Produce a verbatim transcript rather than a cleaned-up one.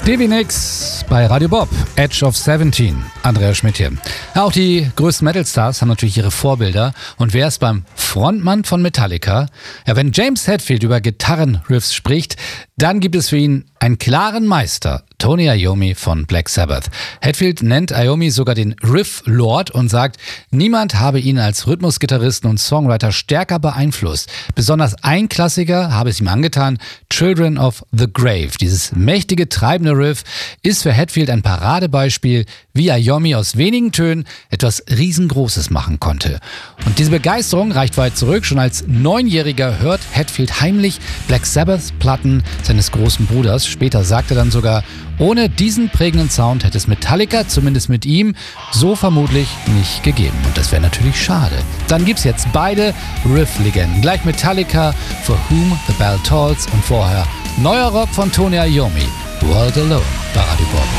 Stevie Nicks bei Radio Bob, Edge of seventeen, Andreas Schmidt hier. Ja, auch die größten Metal-Stars haben natürlich ihre Vorbilder. Und wer ist beim Frontmann von Metallica? Ja, wenn James Hetfield über Gitarrenriffs spricht, dann gibt es für ihn einen klaren Meister, Tony Iommi von Black Sabbath. Hetfield nennt Iommi sogar den Riff Lord und sagt, niemand habe ihn als Rhythmusgitarristen und Songwriter stärker beeinflusst. Besonders ein Klassiker habe es ihm angetan, Children of the Grave. Dieses mächtige, treibende Riff ist für Hetfield ein Paradebeispiel, wie Iommi aus wenigen Tönen etwas Riesengroßes machen konnte. Und diese Begeisterung reicht weit zurück. Schon als Neunjähriger hört Hetfield heimlich Black Sabbath-Platten seines großen Bruders. Später sagt er dann sogar, ohne diesen prägenden Sound hätte es Metallica, zumindest mit ihm, so vermutlich nicht gegeben. Und das wäre natürlich schade. Dann gibt's jetzt beide Riff-Legenden. Gleich Metallica, For Whom the Bell Tolls, und vorher neuer Rock von Tony Iommi, World Alone bei Radio Bob.